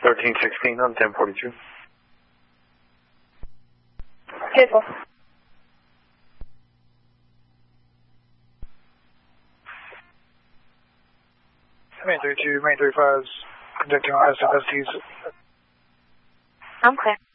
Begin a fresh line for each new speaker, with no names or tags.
1316 on 1042.
Vehicle.
Main 32, Main 35's conducting SFSTs.
I'm clear.